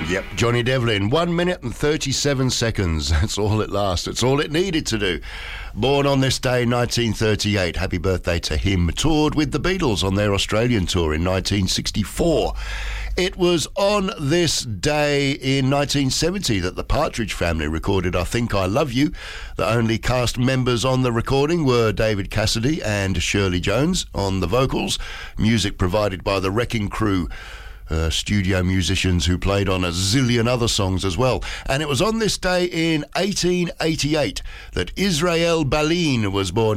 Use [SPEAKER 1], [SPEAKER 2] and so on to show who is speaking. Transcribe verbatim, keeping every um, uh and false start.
[SPEAKER 1] Yep, Johnny Devlin, one minute and thirty-seven seconds. That's all it lasts. It's all it needed to do. Born on this day, nineteen thirty-eight. Happy birthday to him. Toured with the Beatles on their Australian tour in nineteen sixty-four. It was on this day in nineteen seventy that the Partridge Family recorded I Think I Love You. The only cast members on the recording were David Cassidy and Shirley Jones on the vocals. Music provided by the Wrecking Crew, Uh, studio musicians who played on a zillion other songs as well. And it was on this day in eighteen eighty-eight that Israel Balin was born.